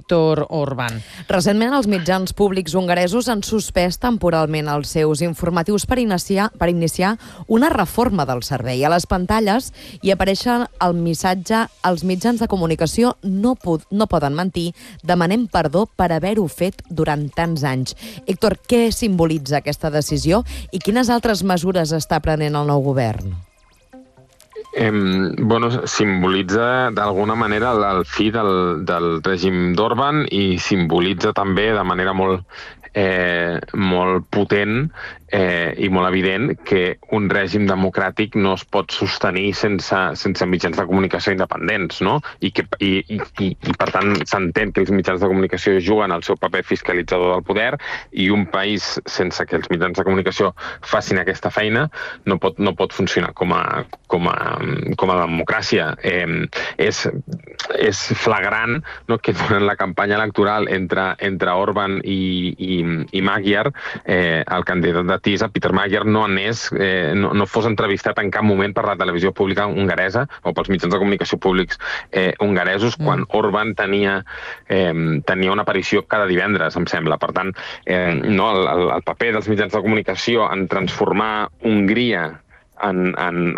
Viktor Orbán. Recentment, els mitjans públics hongaresos han suspès temporalment els seus informatius per iniciar una reforma del servei. A les pantalles hi apareixen el missatge «Els mitjans de comunicació no poden mentir, demanem perdó per haver-ho fet durant tants anys». Héctor, què simbolitza aquesta decisió i quines altres mesures està prenent el nou govern? Simbolitza d'alguna manera el fi del règim d'Orbán i simbolitza també de manera molt potent i molt evident que un règim democràtic no es pot sostenir sense mitjans de comunicació independents, no? I per tant s'entén que els mitjans de comunicació juguen el seu paper fiscalitzador del poder i un país sense que els mitjans de comunicació facin aquesta feina no pot funcionar com a democràcia. És flagrant, no, que durant la campanya electoral entre Orbán i Magyar, el candidat de TISA, Peter Magyar, no fos entrevistat en cap moment per la televisió pública hongaresa o pels mitjans de comunicació públics hongaresos, quan Orbán tenia una aparició cada divendres, em sembla. Per tant, el paper dels mitjans de comunicació en transformar Hongria en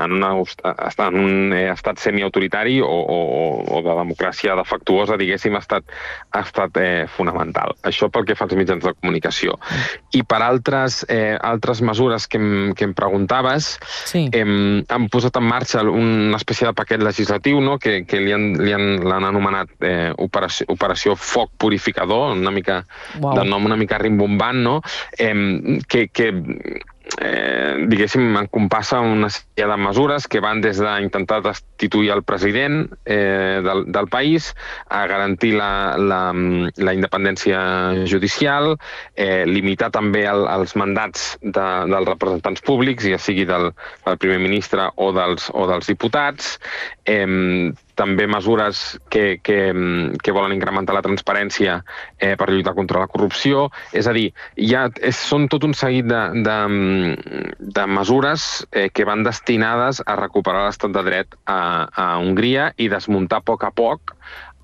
un estat semiautoritari o de democràcia defectuosa, diguéssim, ha estat fonamental. Això pel que fa als mitjans de comunicació. I per altres mesures que em preguntaves, han posat en marxa una espècie de paquet legislatiu, no?, que l'han anomenat Operació Foc Purificador, de nom una mica rimbombant, no?, que diguéssim, encompassa una sèrie de mesures que van des d'intentar destituir el president del país a garantir la independència judicial, limitar també els mandats dels representants públics, ja sigui del primer ministre o dels diputats, també mesures que volen incrementar la transparència per lluitar contra la corrupció. És a dir, són tot un seguit de mesures que van destinades a recuperar l'estat de dret a Hongria i desmuntar a poc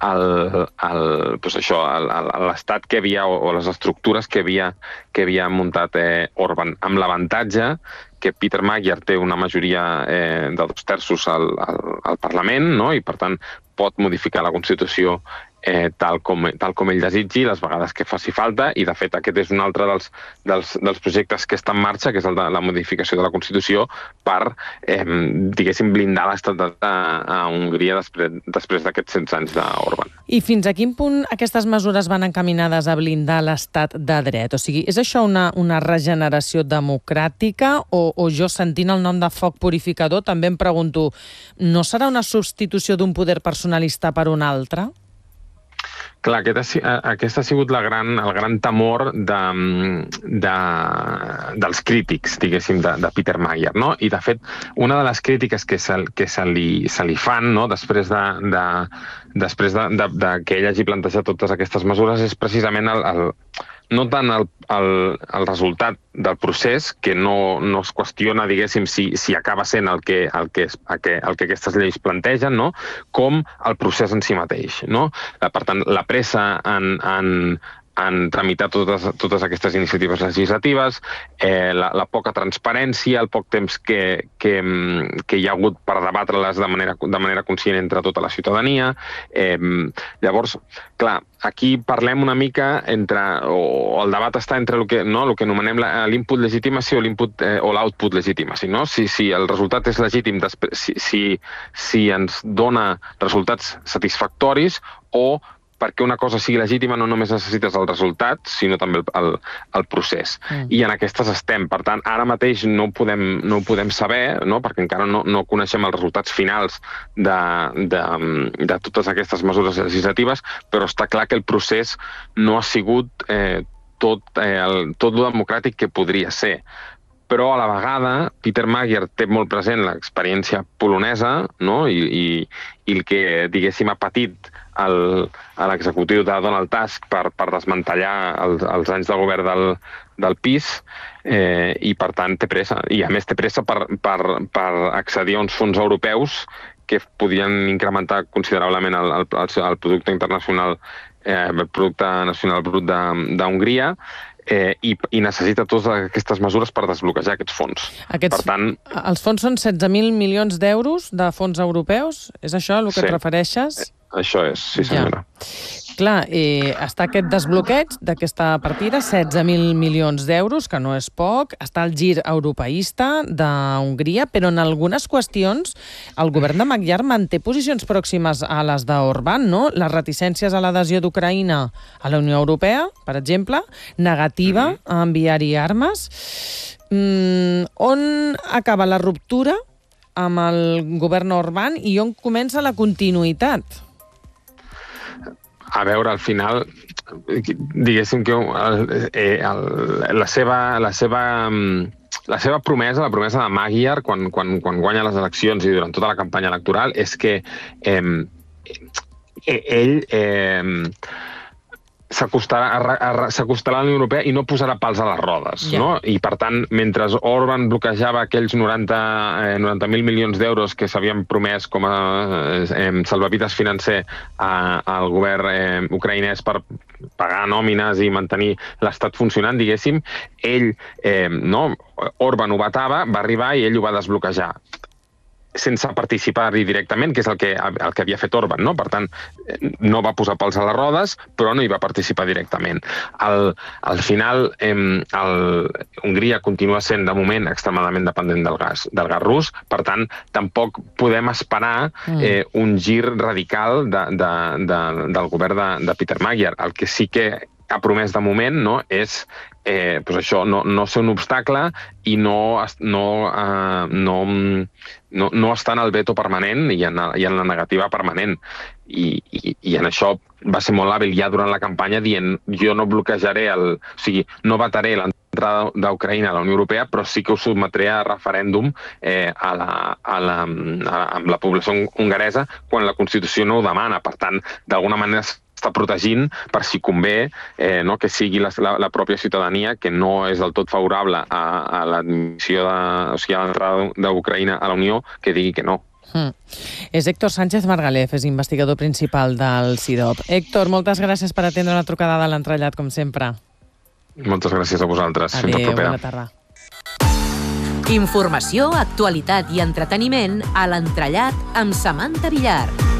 l'estat que havia o les estructures que havia muntat Orbán, amb l'avantatge que Peter Magyar té una majoria de 2/3 al Parlament, no?, i per tant pot modificar la Constitució tal com ell desitgi, les vegades que faci falta, i de fet aquest és un altre dels projectes que està en marxa, que és el de la modificació de la Constitució per, diguéssim, blindar l'estat de dret a Hongria després d'aquests 100 anys d'Orbán. I fins a quin punt aquestes mesures van encaminades a blindar l'estat de dret? O sigui, és això una regeneració democràtica o jo, sentint el nom de foc purificador, també em pregunto, no serà una substitució d'un poder personalista per un altre? Clar, aquest ha sigut el gran temor dels crítics, diguéssim, de Peter Magyar, no? I, de fet, una de les crítiques que se li fan, no?, després que ell hagi plantejat totes aquestes mesures és precisament no tant el resultat del procés, que no es qüestiona, diguéssim, si acaba sent el que aquestes lleis plantegen, no?, com el procés en si mateix, no? Per tant, la pressa en tramitar totes aquestes iniciatives legislatives, la poca transparència, el poc temps que hi ha hagut per debatre-les de manera conscient entre tota la ciutadania. Llavors, clar, aquí parlem una mica o el debat està entre el que anomenem l'input legitimacy o l'output legitimacy, no? Si el resultat és legítim, si ens dona resultats satisfactoris, o perquè una cosa sigui legítima no només necessites el resultat, sinó també el procés. I en aquestes estem. Per tant, ara mateix no ho podem saber, no?, perquè encara no coneixem els resultats finals de totes aquestes mesures legislatives, però està clar que el procés no ha sigut tot lo democràtic que podria ser. Però a la vegada Peter Magyar té molt present l'experiència polonesa, no?, i el que, diguéssim, ha patit a l'executiu de Donald Tusk per desmantellar els anys de govern del PiS, i per tant té pressa. I a més té pressa per accedir a uns fons europeus que podien incrementar considerablement el producte internacional el producte nacional brut d'Hongria, i necessita totes aquestes mesures per desbloquejar aquests fons. Per tant, els fons són 16.000 milions d'euros de fons europeus? És això el que et refereixes? Això és, sí senyora. Clar, està aquest desbloqueig d'aquesta partida, 16.000 milions d'euros, que no és poc, està el gir europeista d'Hongria, però en algunes qüestions el govern de Magyar manté posicions pròximes a les d'Orbán, no? Les reticències a l'adhesió d'Ucraïna a la Unió Europea, per exemple, negativa a enviar-hi armes. On acaba la ruptura amb el govern Orbán i on comença la continuïtat? A veure, al final, diguéssim que la seva promesa, la promesa de Magyar, quan guanya les eleccions i durant tota la campanya electoral, és que ell s'acostarà a la Unió Europea i no posarà pals a les rodes, no? I, per tant, mentre Orbán bloquejava aquells 90.000 milions d'euros que s'havien promès com a salvavides financer al govern ucraïnès per pagar nòmines i mantenir l'estat funcionant, diguéssim, Orbán ho vetava, va arribar i ell ho va desbloquejar sense participar-hi directament, que és el que havia fet Orbán, no? Per tant, no va posar pals a les rodes, però no hi va participar directament. Al final, Hongria continua sent, de moment, extremadament dependent del gas rus, per tant, tampoc podem esperar un gir radical del govern de Peter Magyar. El que sí que ha promès de moment és això, no ser un obstacle i no estar en el veto permanent i en la negativa permanent. I en això va ser molt hàbil ja durant la campanya dient jo no bloquejaré, o sigui, no vetaré l'entrada d'Ucraïna a la Unió Europea, però sí que ho sotmetré a referèndum amb la població hongaresa quan la Constitució no ho demana. Per tant, d'alguna manera està protegint per si convé que sigui la pròpia ciutadania, que no és del tot favorable a l'admissió, o sigui, a l'entrada d'Ucraïna a la Unió, que digui que no. És Héctor Sánchez Margalef, és investigador principal del CIDOB. Héctor, moltes gràcies per atendre la trucada de l'Entrellat, com sempre. Moltes gràcies a vosaltres. Fins la propera. Bona tarda. Informació, actualitat i entreteniment a l'Entrellat amb Samantha Villar.